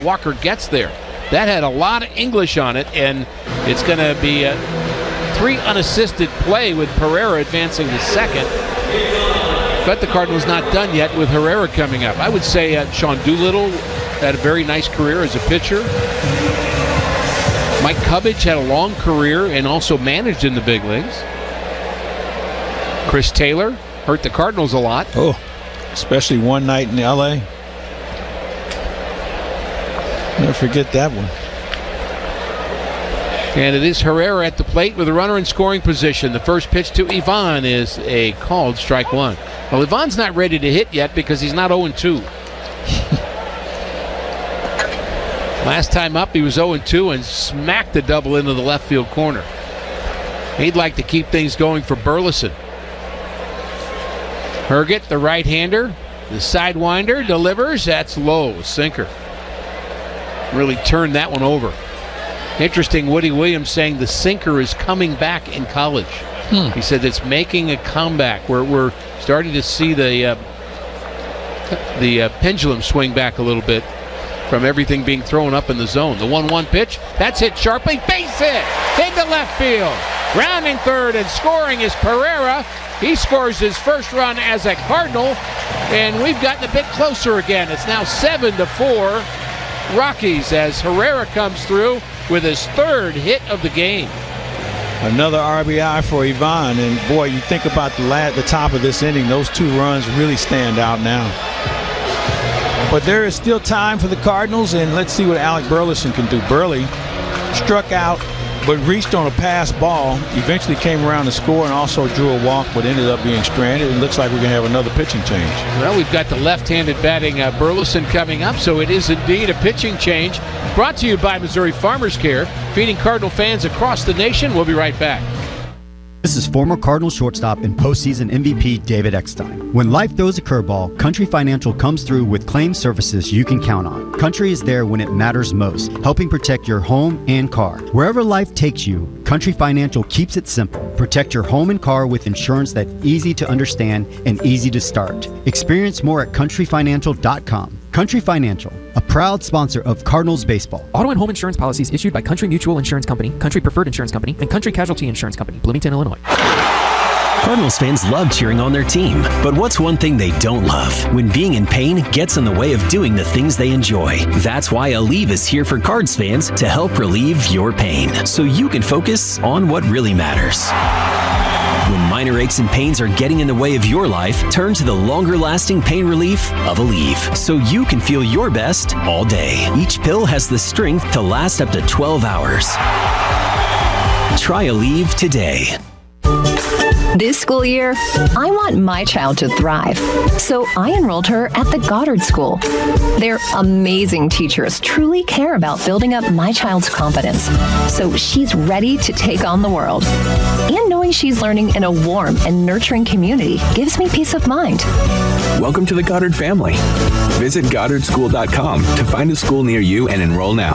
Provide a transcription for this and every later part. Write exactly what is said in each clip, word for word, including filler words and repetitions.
Walker gets there. That had a lot of English on it, and it's going to be a three unassisted play with Pereira advancing to second. But the Cardinals not done yet with Herrera coming up. I would say uh, Sean Doolittle had a very nice career as a pitcher. Mike Cubbage had a long career and also managed in the big leagues. Chris Taylor hurt the Cardinals a lot. Oh, especially one night in L A. Never forget that one. And it is Herrera at the plate with a runner in scoring position. The first pitch to Ivan is a called strike one. Well, Ivan's not ready to hit yet because he's not oh and two. Last time up, he was oh and two and smacked the double into the left field corner. He'd like to keep things going for Burleson. Herget, the right-hander, the sidewinder, delivers. That's low, sinker. Really turned that one over. Interesting, Woody Williams saying the sinker is coming back in college. Hmm. He said it's making a comeback. We're, we're starting to see the uh, the uh, pendulum swing back a little bit from everything being thrown up in the zone. The one one pitch, that's hit sharply. Base hit into left field. Rounding third and scoring is Pereira. He scores his first run as a Cardinal, and we've gotten a bit closer again. It's now seven to four. Rockies as Herrera comes through with his third hit of the game. Another R B I for Ivan, and boy, you think about the la- the top of this inning, those two runs really stand out now. But there is still time for the Cardinals, and let's see what Alec Burleson can do. Burley struck out but reached on a pass ball, eventually came around to score and also drew a walk, but ended up being stranded. It looks like we're going to have another pitching change. Well, we've got the left-handed batting uh, Burleson coming up, so it is indeed a pitching change. Brought to you by Missouri Farmers Care, feeding Cardinal fans across the nation. We'll be right back. This is former Cardinal shortstop and postseason M V P David Eckstein. When life throws a curveball, Country Financial comes through with claim services you can count on. Country is there when it matters most, helping protect your home and car. Wherever life takes you, Country Financial keeps it simple. Protect your home and car with insurance that's easy to understand and easy to start. Experience more at country financial dot com. Country Financial, a proud sponsor of Cardinals baseball. Auto and home insurance policies issued by Country Mutual Insurance Company, Country Preferred Insurance Company, and Country Casualty Insurance Company, Bloomington, Illinois. Cardinals fans love cheering on their team, but what's one thing they don't love? When being in pain gets in the way of doing the things they enjoy. That's why Aleve is here for Cards fans to help relieve your pain, so you can focus on what really matters. When minor aches and pains are getting in the way of your life, turn to the longer-lasting pain relief of Aleve, so you can feel your best all day. Each pill has the strength to last up to twelve hours. Try Aleve today. This school year, I want my child to thrive, so I enrolled her at the Goddard School. Their amazing teachers truly care about building up my child's confidence, so she's ready to take on the world. And knowing she's learning in a warm and nurturing community gives me peace of mind. Welcome to the Goddard family. Visit goddard school dot com to find a school near you and enroll now.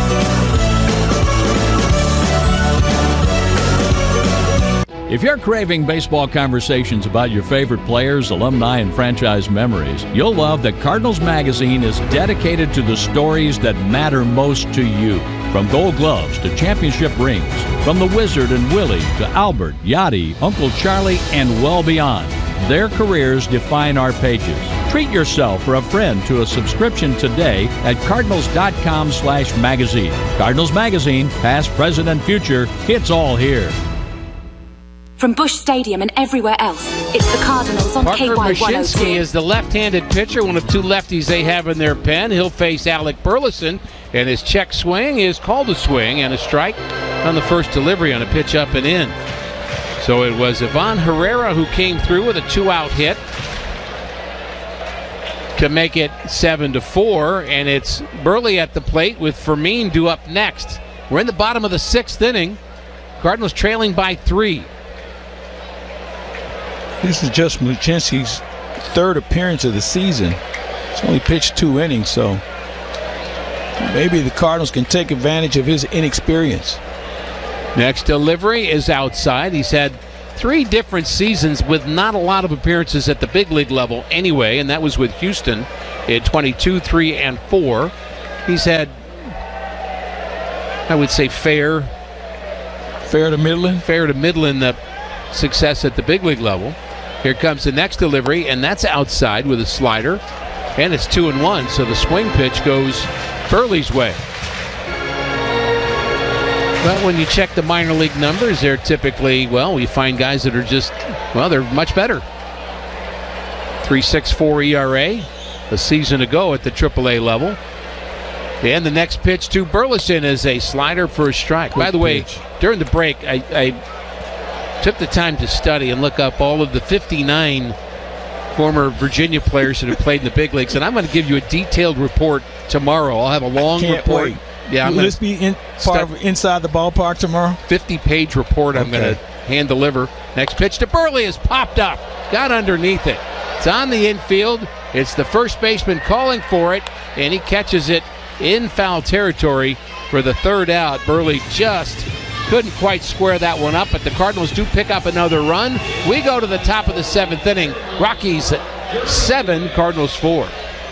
If you're craving baseball conversations about your favorite players, alumni, and franchise memories, you'll love that Cardinals Magazine is dedicated to the stories that matter most to you. From Gold Gloves to championship rings, from the Wizard and Willie to Albert, Yachty, Uncle Charlie, and well beyond. Their careers define our pages. Treat yourself or a friend to a subscription today at cardinals dot com slash magazine. Cardinals Magazine, past, present, and future, it's all here. From Busch Stadium and everywhere else, it's the Cardinals on Parker K Y one oh two. Mashinsky is the left-handed pitcher, one of two lefties they have in their pen. He'll face Alec Burleson, and his check swing is called a swing and a strike on the first delivery on a pitch up and in. So it was Ivan Herrera who came through with a two-out hit to make it seven to four, and it's Burley at the plate with Fermin due up next. We're in the bottom of the sixth inning. Cardinals trailing by three. This is just Mashinsky's third appearance of the season. He's only pitched two innings, so maybe the Cardinals can take advantage of his inexperience. Next delivery is outside. He's had three different seasons with not a lot of appearances at the big league level anyway, and that was with Houston in twenty-two, three, and four. he's had, I would say, fair, fair to middling, fair to middling uh, success at the big league level. Here comes the next delivery, and that's outside with a slider, and it's two and one. So the swing pitch goes Burley's way. But when you check the minor league numbers, they're typically, well, we find guys that are just, well, they're much better. three point six four E R A a season ago at the triple A level. And the next pitch to Burleson is a slider for a strike. Good By the pitch. way, during the break, I, I took the time to study and look up all of the fifty-nine former Virginia players that have played in the big leagues, and I'm going to give you a detailed report tomorrow. I'll have a long Can't report. Wait. Yeah, I'm Will this be in part of inside the ballpark tomorrow? fifty-page report I'm okay. going to hand deliver. Next pitch to Burley is popped up. Got underneath it. It's on the infield. It's the first baseman calling for it, and he catches it in foul territory for the third out. Burley just couldn't quite square that one up, but the Cardinals do pick up another run. We go to the top of the seventh inning. Rockies seven, Cardinals four.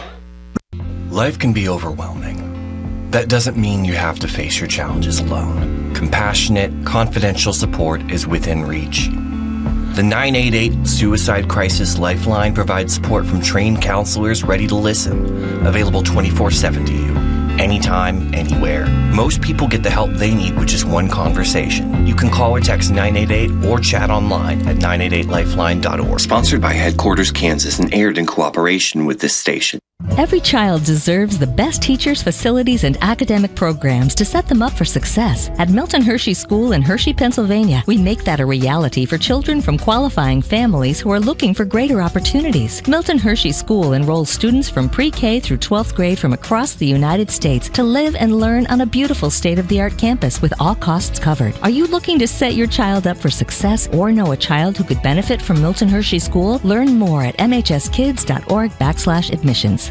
Life can be overwhelming. That doesn't mean you have to face your challenges alone. Compassionate, confidential support is within reach. The nine eight eight Suicide Crisis Lifeline provides support from trained counselors ready to listen, available twenty-four seven to you, anytime, anywhere. Most people get the help they need with just one conversation. You can call or text nine eight eight or chat online at nine eight eight lifeline dot org. Sponsored by Headquarters Kansas and aired in cooperation with this station. Every child deserves the best teachers, facilities, and academic programs to set them up for success. At Milton Hershey School in Hershey, Pennsylvania, we make that a reality for children from qualifying families who are looking for greater opportunities. Milton Hershey School enrolls students from pre-K through twelfth grade from across the United States to live and learn on a beautiful state-of-the-art campus with all costs covered. Are you looking to set your child up for success or know a child who could benefit from Milton Hershey School? Learn more at m h s kids dot org backslash admissions.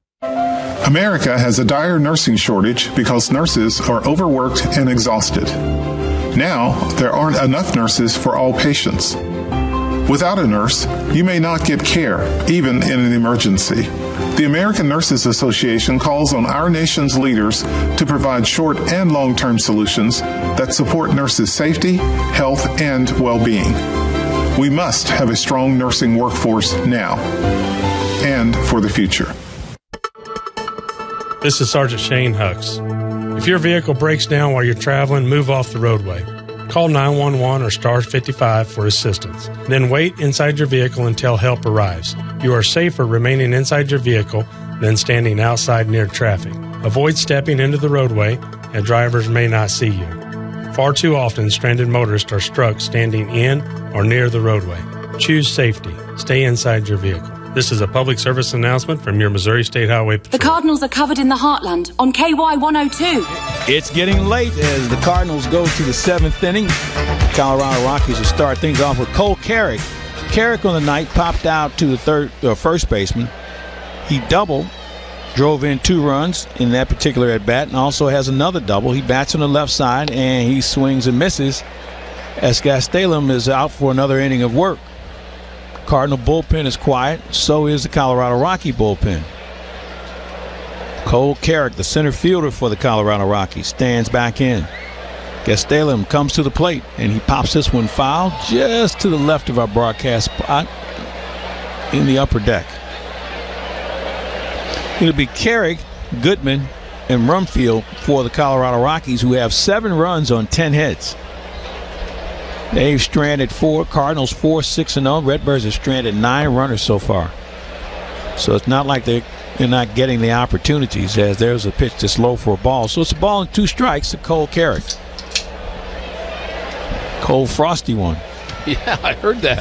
America has a dire nursing shortage because nurses are overworked and exhausted. Now, there aren't enough nurses for all patients. Without a nurse, you may not get care, even in an emergency. The American Nurses Association calls on our nation's leaders to provide short and long-term solutions that support nurses' safety, health, and well-being. We must have a strong nursing workforce now and for the future. This is Sergeant Shane Hucks. If your vehicle breaks down while you're traveling, move off the roadway. Call nine one one or star fifty-five for assistance. Then wait inside your vehicle until help arrives. You are safer remaining inside your vehicle than standing outside near traffic. Avoid stepping into the roadway, and drivers may not see you. Far too often, stranded motorists are struck standing in or near the roadway. Choose safety. Stay inside your vehicle. This is a public service announcement from your Missouri State Highway Patrol. The Cardinals are covered in the heartland on K Y one oh two. It's getting late as the Cardinals go to the seventh inning. The Colorado Rockies will start things off with Cole Carrick. Carrick on the night popped out to the third, uh, first baseman. He doubled, drove in two runs in that particular at-bat, and also has another double. He bats on the left side, and he swings and misses as Gastelum is out for another inning of work. Cardinal bullpen is quiet. So is the Colorado Rocky bullpen. Cole Carrick, the center fielder for the Colorado Rockies, stands back in. Gastelum comes to the plate, and he pops this one foul just to the left of our broadcast spot in the upper deck. It'll be Carrick, Goodman, and Rumfield for the Colorado Rockies, who have seven runs on ten hits. They've stranded four. Cardinals four, six, and oh. Redbirds have stranded nine runners so far. So it's not like they're, they're not getting the opportunities, as there's a pitch that's low for a ball. So it's a ball and two strikes to Cole Carrick. Cold frosty one. Yeah, I heard that.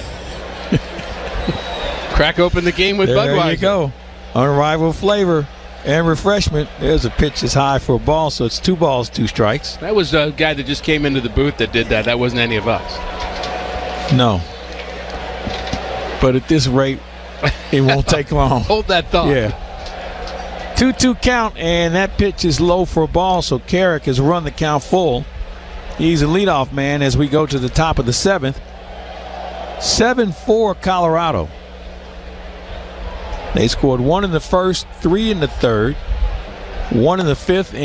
Crack open the game with there Budweiser. There you go. Unrivaled flavor and refreshment. There's a pitch that's high for a ball, so it's two balls, two strikes. That was a guy that just came into the booth that did that. That wasn't any of us. No. But at this rate, it won't take long. Hold that thought. Yeah. two two count, and that pitch is low for a ball, so Carrick has run the count full. He's a leadoff man as we go to the top of the seventh. seven four Colorado. They scored one in the first, three in the third. One in the fifth